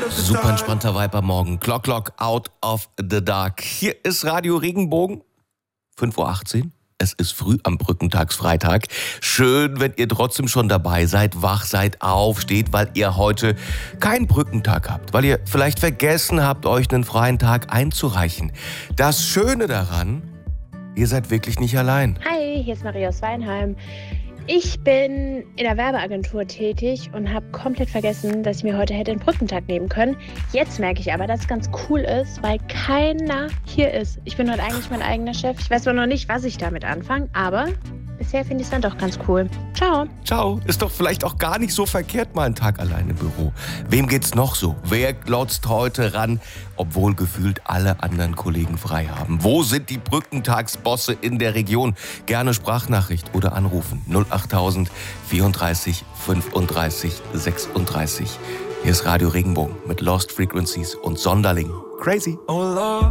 Super entspannter Vibe am Morgen. Clock, out of the dark. Hier ist Radio Regenbogen. 5:18 Uhr. Es ist früh am Brückentagsfreitag. Schön, wenn ihr trotzdem schon dabei seid, wach seid, aufsteht, weil ihr heute keinen Brückentag habt. Weil ihr vielleicht vergessen habt, euch einen freien Tag einzureichen. Das Schöne daran, ihr seid wirklich nicht allein. Hi, hier ist Maria aus Weinheim. Ich bin in der Werbeagentur tätig und habe komplett vergessen, dass ich mir heute hätte einen Brückentag nehmen können. Jetzt merke ich aber, dass es ganz cool ist, weil keiner hier ist. Ich bin heute eigentlich mein eigener Chef. Ich weiß zwar noch nicht, was ich damit anfange, aber bisher finde ich es dann doch ganz cool. Ciao. Ciao. Ist doch vielleicht auch gar nicht so verkehrt, mal einen Tag allein im Büro. Wem geht's noch so? Wer glotzt heute ran, obwohl gefühlt alle anderen Kollegen frei haben? Wo sind die Brückentagsbosse in der Region? Gerne Sprachnachricht oder anrufen. 08000 34 35 36. Hier ist Radio Regenbogen mit Lost Frequencies und Sonderling. Crazy.